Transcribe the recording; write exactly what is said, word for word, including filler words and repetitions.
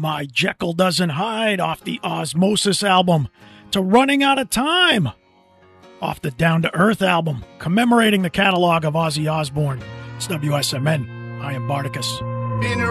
My Jekyll Doesn't Hide off the Osmosis album, to Running Out of Time off the Down to Earth album, commemorating the catalog of Ozzy Osbourne. It's W S M N. I am Bardicus. Been